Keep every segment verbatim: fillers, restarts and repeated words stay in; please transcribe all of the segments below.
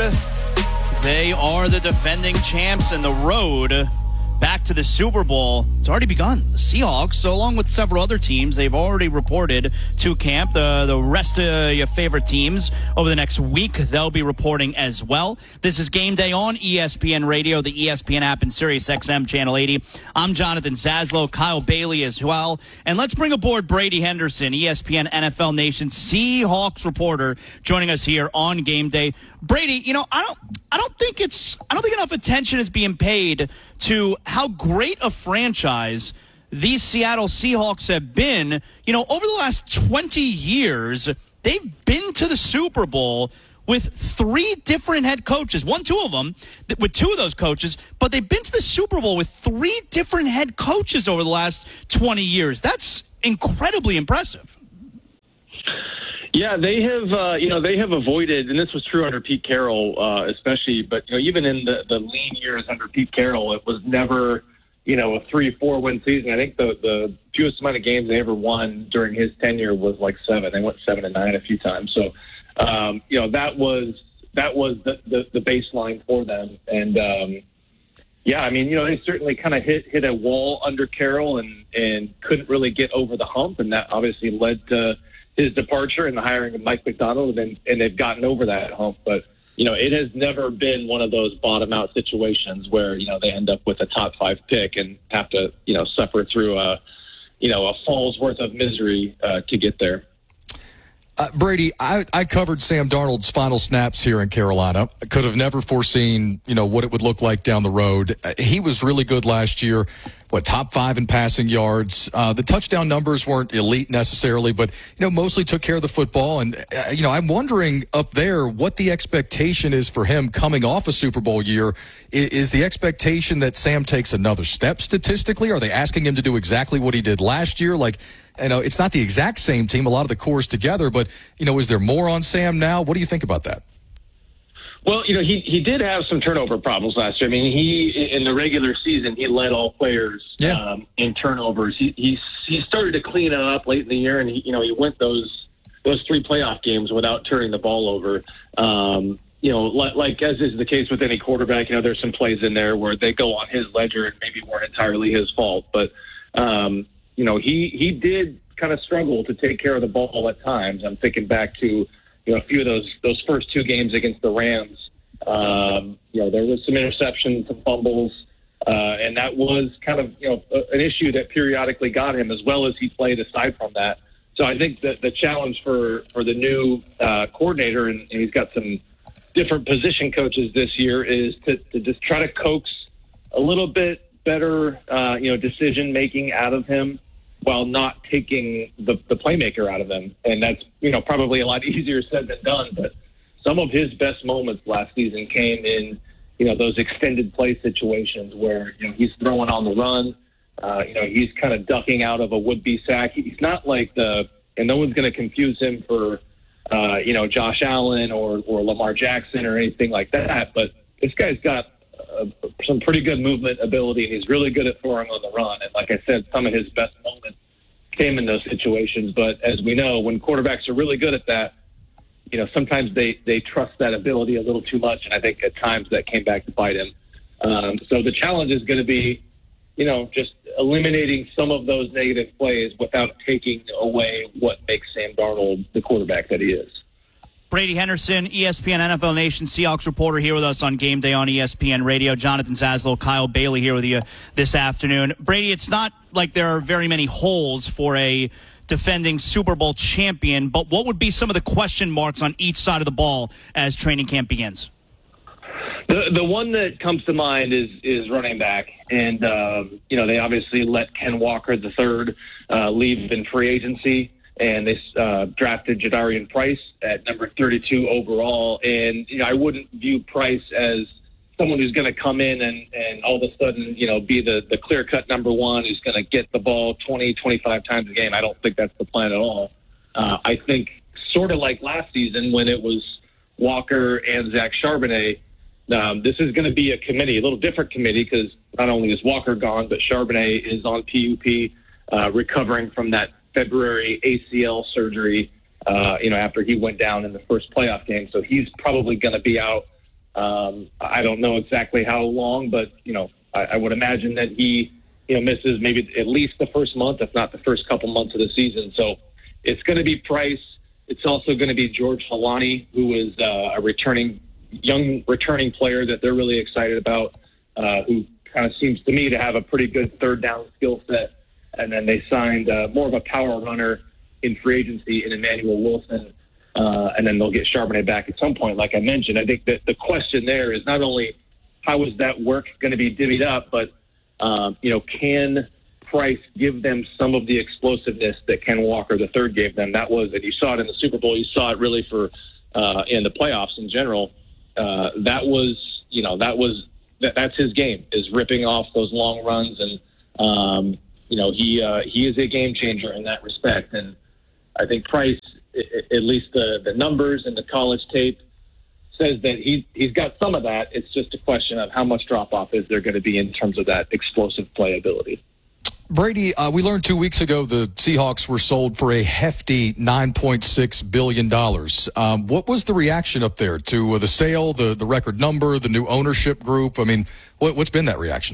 They are the defending champs, and the road back to the Super Bowl, it's already begun. The Seahawks, along with several other teams, they've already reported to camp. The, the rest of your favorite teams over the next week, they'll be reporting as well. This is Game Day on E S P N Radio, the E S P N app, and Sirius X M Channel eighty. I'm Jonathan Zaslow, Kyle Bailey as well. And let's bring aboard Brady Henderson, E S P N N F L Nation Seahawks reporter, joining us here on Game Day. Brady, you know, I don't I don't think it's I don't think enough attention is being paid to how great a franchise these Seattle Seahawks have been. You know, over the last twenty years, they've been to the Super Bowl with three different head coaches. One, two of them, with two of those coaches, but they've been to the Super Bowl with three different head coaches over the last twenty years. That's incredibly impressive. Yeah, they have, uh, you know, they have avoided, and this was true under Pete Carroll, uh, especially, but, you know, even in the, the lean years under Pete Carroll, it was never, you know, a three, four win season. I think the, the fewest amount of games they ever won during his tenure was like seven. They went seven and nine a few times. So, um, you know, that was, that was the, the, the baseline for them. And, um, yeah, I mean, you know, they certainly kind of hit, hit a wall under Carroll and, and couldn't really get over the hump. And that obviously led to his departure and the hiring of Mike Macdonald, and, and they've gotten over that hump. But, you know, it has never been one of those bottom-out situations where, you know, they end up with a top-five pick and have to, you know, suffer through a, you know, a fall's worth of misery uh, to get there. Uh, Brady, I, I covered Sam Darnold's final snaps here in Carolina. I could have never foreseen, you know, what it would look like down the road. Uh, he was really good last year. What, top five in passing yards. Uh, the touchdown numbers weren't elite necessarily, but, you know, mostly took care of the football. And, uh, you know, I'm wondering up there what the expectation is for him coming off a Super Bowl year. Is, is the expectation that Sam takes another step statistically? Are they asking him to do exactly what he did last year? Like, you know, it's not the exact same team, a lot of the cores together, but, you know, is there more on Sam now? What do you think about that? Well, you know, he, he did have some turnover problems last year. I mean, he, in the regular season, he led all players yeah. um, in turnovers. He, he he started to clean it up late in the year, and, he, you know, he went those those three playoff games without turning the ball over. Um, you know, like, like as is the case with any quarterback, you know, there's some plays in there where they go on his ledger and maybe weren't entirely his fault. But, um, you know, he, he did kind of struggle to take care of the ball at times. I'm thinking back to, you know, a few of those those first two games against the Rams. Um, you know, there was some interceptions, some fumbles, uh, and that was kind of, you know, an issue that periodically got him, as well as he played aside from that. So I think that the challenge for, for the new uh, coordinator, and, and he's got some different position coaches this year, is to, to just try to coax a little bit better, uh, you know, decision-making out of him, while not taking the, the playmaker out of them. And that's, you know, probably a lot easier said than done. But some of his best moments last season came in, you know, those extended play situations where, you know, he's throwing on the run. Uh, you know, he's kind of ducking out of a would-be sack. He's not like the, and no one's going to confuse him for, uh, you know, Josh Allen or, or Lamar Jackson or anything like that. But this guy's got Uh, some pretty good movement ability, and he's really good at throwing on the run. And like I said, some of his best moments came in those situations. But as we know, when quarterbacks are really good at that, you know, sometimes they, they trust that ability a little too much, and I think at times that came back to bite him. Um, so the challenge is going to be, you know, just eliminating some of those negative plays without taking away what makes Sam Darnold the quarterback that he is. Brady Henderson, E S P N N F L Nation Seahawks reporter, here with us on Game Day on E S P N Radio. Jonathan Zaslow, Kyle Bailey here with you this afternoon. Brady, it's not like there are very many holes for a defending Super Bowl champion, but what would be some of the question marks on each side of the ball as training camp begins? The the one that comes to mind is is running back, and um, you know, they obviously let Ken Walker the third uh, leave in free agency. And they uh, drafted Jadarian Price at number thirty-two overall. And, you know, I wouldn't view Price as someone who's going to come in and, and all of a sudden, you know, be the, the clear-cut number one who's going to get the ball twenty, twenty-five times a game. I don't think that's the plan at all. Uh, I think sort of like last season when it was Walker and Zach Charbonnet, um, this is going to be a committee, a little different committee, because not only is Walker gone, but Charbonnet is on P U P, uh, recovering from that February A C L surgery, uh, you know, after he went down in the first playoff game. So he's probably going to be out Um, I don't know exactly how long, but, you know, I, I would imagine that he, you know, misses maybe at least the first month, if not the first couple months of the season. So it's going to be Price. It's also going to be George Holani, who is uh, a returning, young returning player that they're really excited about, uh, who kind of seems to me to have a pretty good third down skill set. And then they signed uh, more of a power runner in free agency in Emmanuel Wilson. Uh, and then they'll get Charbonnet back at some point, like I mentioned. I think that the question there is not only how is that work going to be divvied up, but, um, you know, can Price give them some of the explosiveness that Ken Walker the third gave them? That was, and you saw it in the Super Bowl. You saw it really for uh, in the playoffs in general. Uh, that was, you know, that was that, that's his game, is ripping off those long runs. And, um, you know, he uh, he is a game changer in that respect. And I think Price, at least the, the numbers and the college tape, says that he, he's got some of that. It's just a question of how much drop-off is there going to be in terms of that explosive playability. Brady, uh, we learned two weeks ago the Seahawks were sold for a hefty nine point six billion dollars. Um, what was the reaction up there to uh, the sale, the, the record number, the new ownership group? I mean, what, what's been that reaction?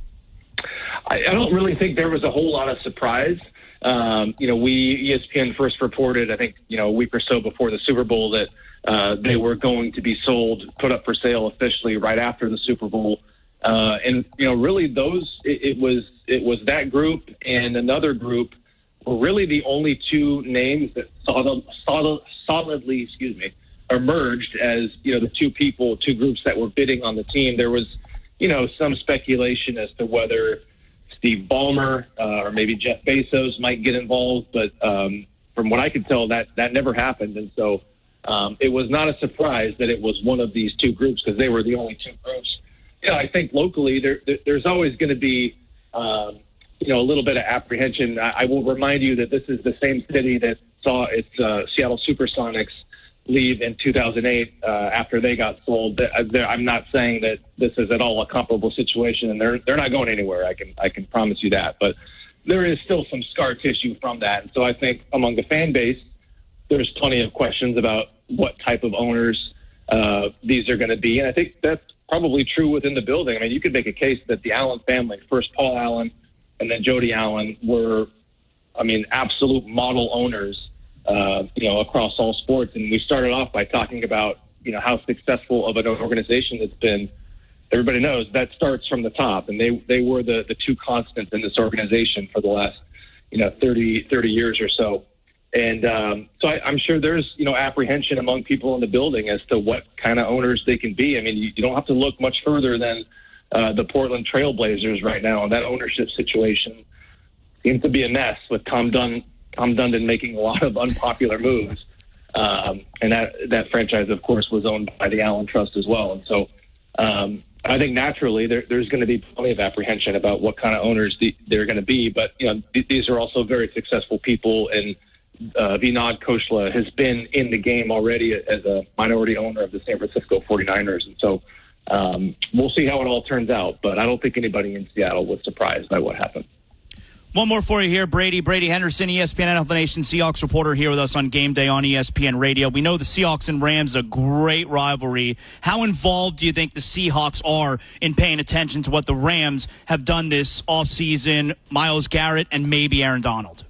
I, I don't really think there was a whole lot of surprise. Um, you know, we, E S P N first reported, I think, you know, a week or so before the Super Bowl that uh, they were going to be sold, put up for sale officially right after the Super Bowl. Uh, and, you know, really those, it, it was, it was that group and another group were really the only two names that solid, solid, solidly, excuse me, emerged as, you know, the two people, two groups that were bidding on the team. There was, you know, some speculation as to whether Steve Ballmer uh, or maybe Jeff Bezos might get involved. But um, from what I could tell, that, that never happened. And so um, it was not a surprise that it was one of these two groups because they were the only two groups. You know, I think locally there, there there's always going to be, um, you know, a little bit of apprehension. I, I will remind you that this is the same city that saw its uh, Seattle Supersonics leave in two thousand eight uh, after they got sold. I'm not saying that this is at all a comparable situation, and they're they're not going anywhere. I can I can promise you that. But there is still some scar tissue from that, and so I think among the fan base, there's plenty of questions about what type of owners uh, these are going to be, and I think that's probably true within the building. I mean, you could make a case that the Allen family, first Paul Allen and then Jody Allen, were, I mean, absolute model owners. Uh, you know, across all sports. And we started off by talking about, you know, how successful of an organization it's been. Everybody knows that starts from the top, and they, they were the, the two constants in this organization for the last, you know, thirty, thirty years or so. And um, so I, I'm sure there's, you know, apprehension among people in the building as to what kind of owners they can be. I mean, you, you don't have to look much further than uh, the Portland Trailblazers right now. And that ownership situation seems to be a mess with Tom Dunn. Tom Dundon making a lot of unpopular moves. Um, and that, that franchise, of course, was owned by the Allen Trust as well. And so um, I think naturally there, there's going to be plenty of apprehension about what kind of owners the, they're going to be. But, you know, th- these are also very successful people. And uh, Vinod Khosla has been in the game already as a minority owner of the San Francisco forty-niners. And so um, we'll see how it all turns out. But I don't think anybody in Seattle was surprised by what happened. One more for you here, Brady. Brady Henderson, E S P N N F L Nation Seahawks reporter here with us on Game Day on E S P N Radio. We know the Seahawks and Rams a great rivalry. How involved do you think the Seahawks are in paying attention to what the Rams have done this offseason, Myles Garrett and maybe Aaron Donald?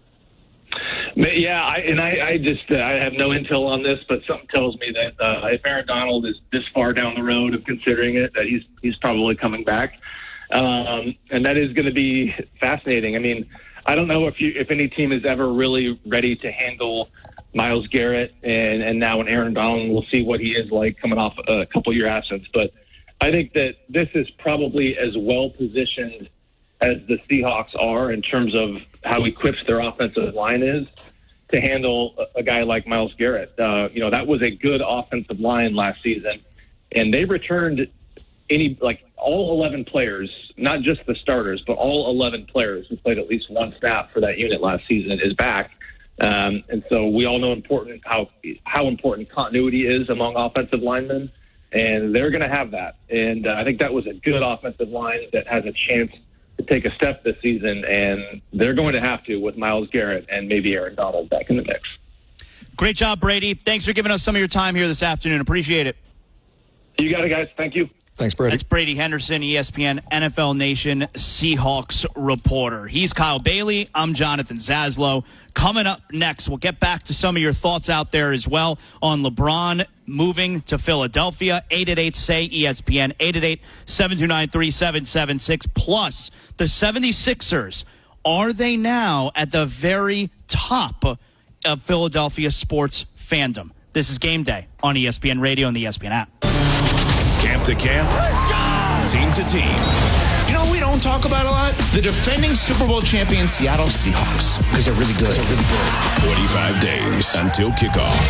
Yeah, I, and I, I just uh, I have no intel on this, but something tells me that uh, if Aaron Donald is this far down the road of considering it, that he's he's probably coming back. Um, and that is going to be fascinating. I mean, I don't know if you, if any team is ever really ready to handle Myles Garrett and, and now an Aaron Donald. We'll see what he is like coming off a couple year absence. But I think that this is probably as well positioned as the Seahawks are in terms of how equipped their offensive line is to handle a, a guy like Myles Garrett. Uh, you know, that was a good offensive line last season, and they returned any, like, all eleven players, not just the starters, but all eleven players who played at least one snap for that unit last season is back. Um, and so we all know important how how important continuity is among offensive linemen, and they're going to have that. And uh, I think that was a good offensive line that has a chance to take a step this season, and they're going to have to with Myles Garrett and maybe Aaron Donald back in the mix. Great job, Brady. Thanks for giving us some of your time here this afternoon. Appreciate it. You got it, guys. Thank you. Thanks, Brady. That's Brady Henderson, E S P N N F L Nation Seahawks reporter. He's Kyle Bailey. I'm Jonathan Zaslow. Coming up next, we'll get back to some of your thoughts out there as well on LeBron moving to Philadelphia. eight eight eight, S A Y, E S P N, eight eight eight, seven two nine, three seven seven six. Plus, the seventy-sixers, are they now at the very top of Philadelphia sports fandom? This is Game Day on E S P N Radio and the E S P N app. Camp to camp, team to team. You know what we don't talk about a lot? The defending Super Bowl champion Seattle Seahawks, because they're really good. They're really good. forty-five days until kickoff.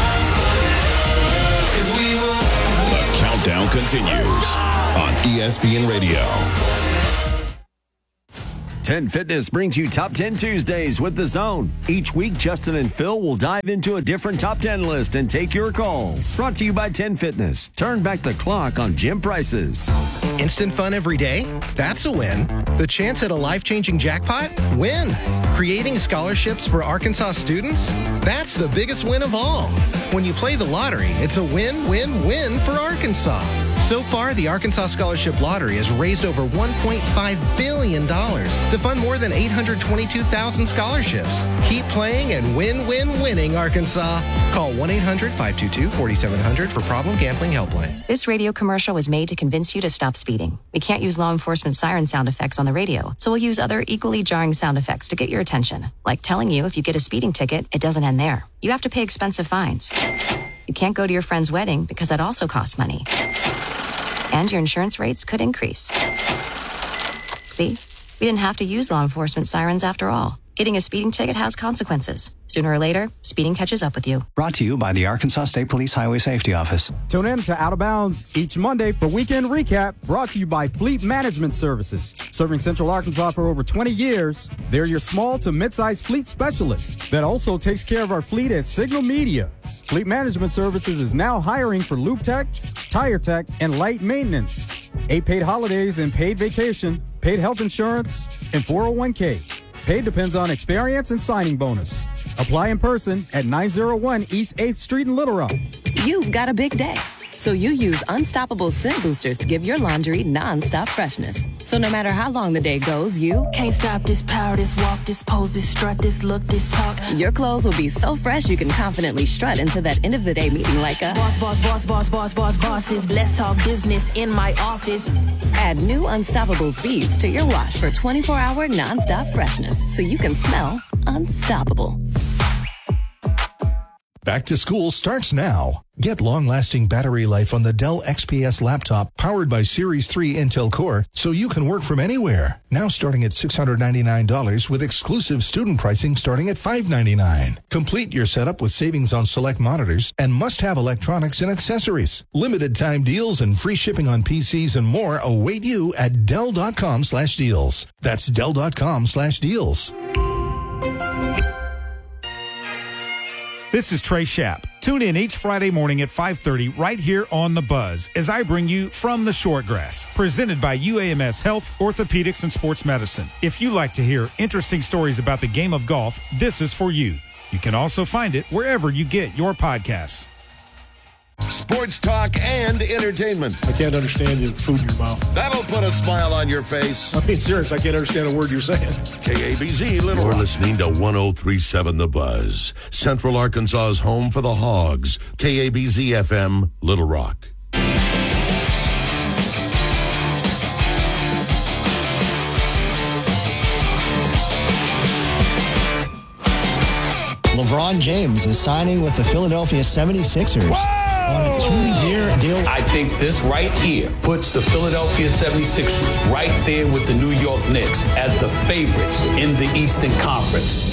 The countdown continues on E S P N Radio. ten Fitness brings you Top ten Tuesdays with The Zone. Each week, Justin and Phil will dive into a different Top ten list and take your calls. Brought to you by ten Fitness. Turn back the clock on gym prices. Instant fun every day? That's a win. The chance at a life-changing jackpot? Win. Creating scholarships for Arkansas students? That's the biggest win of all. When you play the lottery, it's a win-win-win for Arkansas. So far, the Arkansas Scholarship Lottery has raised over one point five billion dollars to fund more than eight hundred twenty-two thousand scholarships. Keep playing and win-win-winning, Arkansas. Call one eight hundred, five two two, four seven zero zero for Problem Gambling Helpline. This radio commercial was made to convince you to stop speeding. We can't use law enforcement siren sound effects on the radio, so we'll use other equally jarring sound effects to get your attention, like telling you if you get a speeding ticket, it doesn't end there. You have to pay expensive fines. You can't go to your friend's wedding because that also costs money. And your insurance rates could increase. See? We didn't have to use law enforcement sirens after all. Getting a speeding ticket has consequences. Sooner or later, speeding catches up with you. Brought to you by the Arkansas State Police Highway Safety Office. Tune in to Out of Bounds each Monday for Weekend Recap, brought to you by Fleet Management Services. Serving Central Arkansas for over twenty years, they're your small to mid-sized fleet specialists that also takes care of our fleet at Signal Media. Fleet Management Services is now hiring for lube tech, tire tech, and light maintenance. Eight paid holidays and paid vacation, paid health insurance, and four oh one k. Pay depends on experience and signing bonus. Apply in person at nine oh one East eighth Street in Little Rock. You've got a big day, so you use Unstoppable Scent Boosters to give your laundry non-stop freshness. So no matter how long the day goes, you can't stop this power, this walk, this pose, this strut, this look, this talk. Your clothes will be so fresh you can confidently strut into that end of the day meeting like a boss, boss, boss, boss, boss, boss, bosses. Let's talk business in my office. Add new Unstoppables beads to your wash for twenty-four hour non-stop freshness so you can smell unstoppable. Back to school starts now. Get long-lasting battery life on the Dell X P S laptop powered by Series three Intel Core so you can work from anywhere. Now starting at six hundred ninety-nine dollars with exclusive student pricing starting at five hundred ninety-nine dollars. Complete your setup with savings on select monitors and must-have electronics and accessories. Limited time deals and free shipping on P Cs and more await you at Dell.com slash deals. That's Dell.com slash deals. This is Trey Schapp. Tune in each Friday morning at five thirty right here on The Buzz as I bring you From the Shortgrass, presented by U A M S Health, Orthopedics, and Sports Medicine. If you like to hear interesting stories about the game of golf, this is for you. You can also find it wherever you get your podcasts. Sports talk and entertainment. I can't understand the food in your mouth. That'll put a smile on your face. I'm being serious. I can't understand a word you're saying. K A B Z Little Rock. You're listening to one oh three point seven The Buzz, Central Arkansas's home for the Hogs. K A B Z F M, Little Rock. LeBron James is signing with the Philadelphia seventy-sixers. Whoa! On a two-year deal. I think this right here puts the Philadelphia seventy-sixers right there with the New York Knicks as the favorites in the Eastern Conference.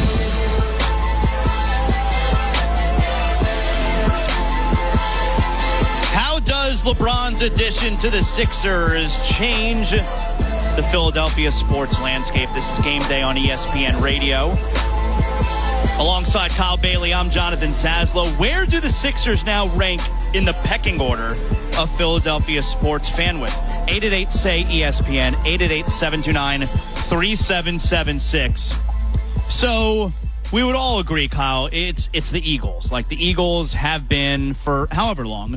How does LeBron's addition to the Sixers change the Philadelphia sports landscape? This is Game Day on E S P N Radio. Alongside Kyle Bailey, I'm Jonathan Zaslow. Where do the Sixers now rank in the pecking order of Philadelphia sports fan with? eight eight eight, S A Y, E S P N, eight eight eight, seven two nine, three seven seven six. So we would all agree, Kyle, it's it's the Eagles. Like the Eagles have been for however long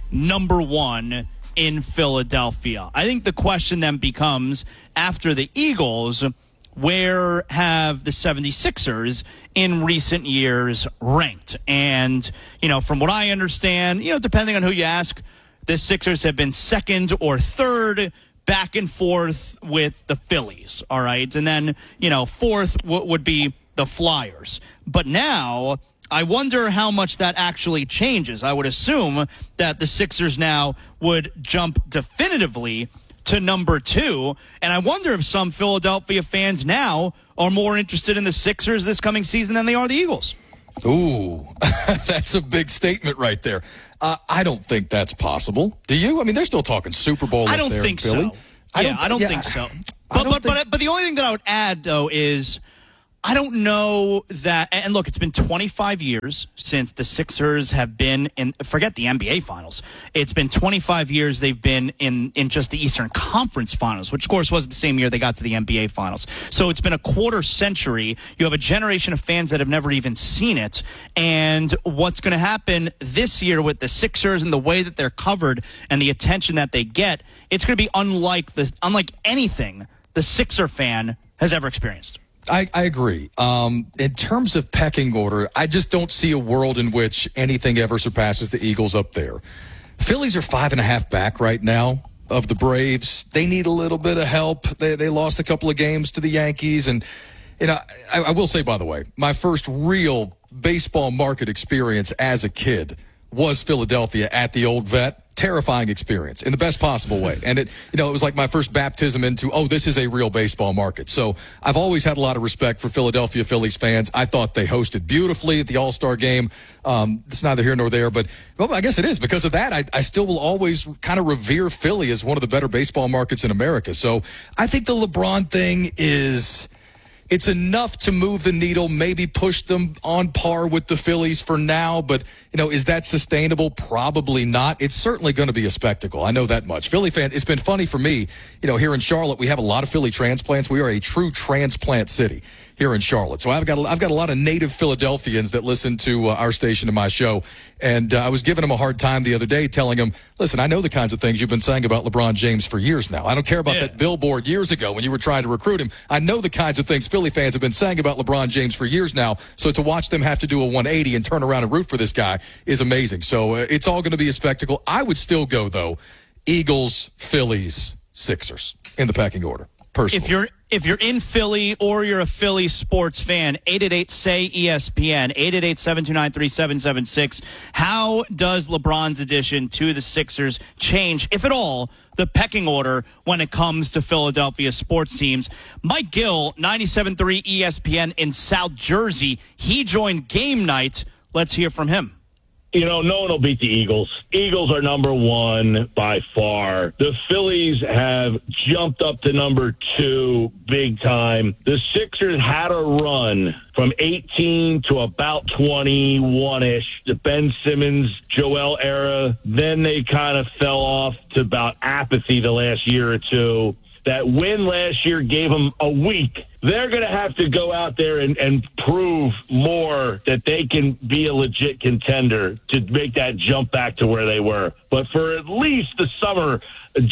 number one in Philadelphia. I think the question then becomes, after the Eagles, where have the seventy-sixers in recent years ranked? And, you know, from what I understand, you know, depending on who you ask, the Sixers have been second or third, back and forth with the Phillies, all right? And then, you know, fourth w- would be the Flyers. But now, I wonder how much that actually changes. I would assume that the Sixers now would jump definitively to number two. And I wonder if some Philadelphia fans now are more interested in the Sixers this coming season than they are the Eagles. Ooh, that's a big statement right there. Uh, I don't think that's possible. Do you? I mean, they're still talking Super Bowl I up don't there think in Philly. so. I don't, yeah, I don't yeah, think so. But, don't but, think... but, but the only thing that I would add, though, is I don't know that, and look, it's been twenty-five years since the Sixers have been in, forget the N B A Finals. It's been twenty-five years they've been in, in just the Eastern Conference Finals, which, of course, was the same year they got to the N B A Finals. So it's been a quarter century. You have a generation of fans that have never even seen it. And what's going to happen this year with the Sixers and the way that they're covered and the attention that they get, it's going to be unlike the, unlike anything the Sixer fan has ever experienced. I, I agree. Um, in terms of pecking order, I just don't see a world in which anything ever surpasses the Eagles up there. Phillies are five and a half back right now of the Braves. They need a little bit of help. They, they lost a couple of games to the Yankees. And, you know, I, I will say, by the way, my first real baseball market experience as a kid was Philadelphia at the Old Vet. Terrifying experience in the best possible way. And it, you know, it was like my first baptism into, oh, this is a real baseball market. So I've always had a lot of respect for Philadelphia Phillies fans. I thought they hosted beautifully at the All-Star game. Um, it's neither here nor there, but well, I guess it is. Because of that, I, I still will always kind of revere Philly as one of the better baseball markets in America. So I think the LeBron thing is... it's enough to move the needle, maybe push them on par with the Phillies for now. But, you know, is that sustainable? Probably not. It's certainly going to be a spectacle. I know that much. Philly fan, it's been funny for me. You know, here in Charlotte, we have a lot of Philly transplants. We are a true transplant city here in Charlotte. So I've got, I've got a lot of native Philadelphians that listen to uh, our station and my show. And uh, I was giving them a hard time the other day, telling them, listen, I know the kinds of things you've been saying about LeBron James for years now. I don't care about yeah. that billboard years ago when you were trying to recruit him. I know the kinds of things Philly fans have been saying about LeBron James for years now. So to watch them have to do a one eighty and turn around and root for this guy is amazing. So uh, it's all going to be a spectacle. I would still go, though, Eagles, Phillies, Sixers in the pecking order, personally. If you're If you're in Philly or you're a Philly sports fan, eight eight eight, S A Y, E S P N, eight eight eight, seven two nine, three seven seven six. How does LeBron's addition to the Sixers change, if at all, the pecking order when it comes to Philadelphia sports teams? Mike Gill, ninety-seven point three E S P N in South Jersey. He joined Game Night. Let's hear from him. You know, no one will beat the Eagles. Eagles are number one by far. The Phillies have jumped up to number two big time. The Sixers had a run from eighteen to about twenty-one-ish, the Ben Simmons, Joel era. Then they kind of fell off to about apathy the last year or two. That win last year gave them a week. They're going to have to go out there and, and prove more that they can be a legit contender to make that jump back to where they were. But for at least the summer,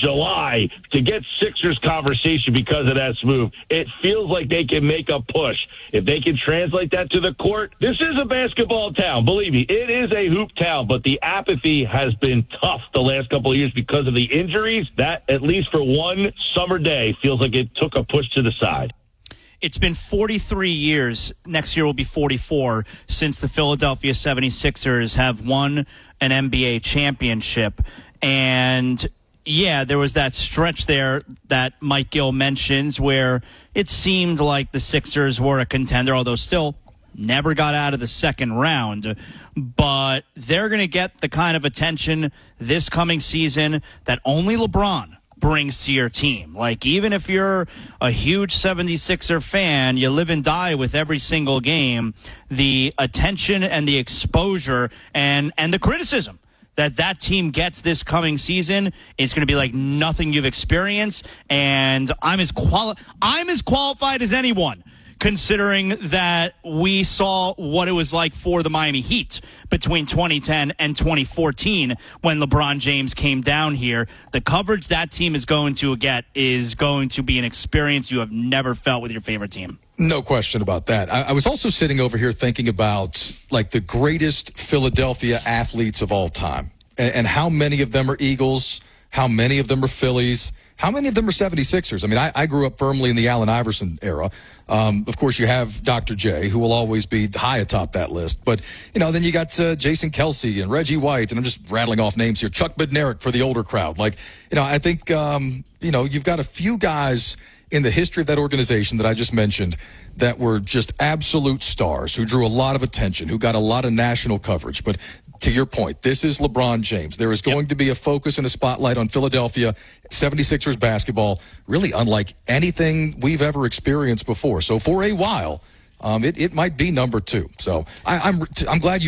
July, to get Sixers conversation because of that move, it feels like they can make a push. If they can translate that to the court, this is a basketball town. Believe me, it is a hoop town, but the apathy has been tough the last couple of years because of the injuries. That, at least for one summer day, feels like it took a push to the side. It's been forty-three years, next year will be forty-four, since the Philadelphia seventy-sixers have won an N B A championship. And, yeah, there was that stretch there that Mike Gill mentions where it seemed like the Sixers were a contender, although still never got out of the second round. But they're going to get the kind of attention this coming season that only LeBron brings to your team. Like, even if you're a huge seventy-sixer fan, you live and die with every single game, the attention and the exposure and, and the criticism that that team gets this coming season is going to be like nothing you've experienced. And I'm as quali- I'm as qualified as anyone considering that we saw what it was like for the Miami Heat between twenty ten and twenty fourteen when LeBron James came down here. The coverage that team is going to get is going to be an experience you have never felt with your favorite team. No question about that. I, I was also sitting over here thinking about like the greatest Philadelphia athletes of all time, and, and how many of them are Eagles, how many of them are Phillies, how many of them are seventy-sixers. I mean, I, I grew up firmly in the Allen Iverson era. Um, of course, you have Doctor J, who will always be high atop that list. But, you know, then you got uh, Jason Kelsey and Reggie White, and I'm just rattling off names here. Chuck Bednarik for the older crowd. Like, you know, I think, um, you know, you've got a few guys in the history of that organization that I just mentioned that were just absolute stars, who drew a lot of attention, who got a lot of national coverage. But to your point, this is LeBron James. There is going yep. to be a focus and a spotlight on Philadelphia seventy-sixers basketball, really unlike anything we've ever experienced before. So for a while, um, it, it might be number two. So I, I'm I'm glad you